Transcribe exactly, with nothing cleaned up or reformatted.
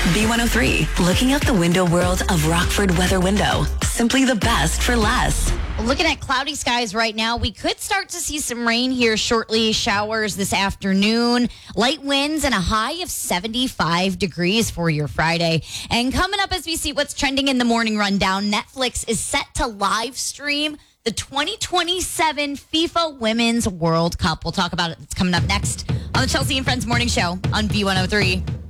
B one oh three, looking out the window world of Rockford Weather Window. Simply the best for less. Looking at cloudy skies right now, we could start to see some rain here shortly. Showers this afternoon, light winds, and a high of seventy-five degrees for your Friday. And coming up as we see what's trending in the morning rundown, Netflix is set to live stream the twenty twenty-seven FIFA Women's World Cup. We'll talk about it. It's coming up next on the Chelsea and Friends Morning Show on B one oh three.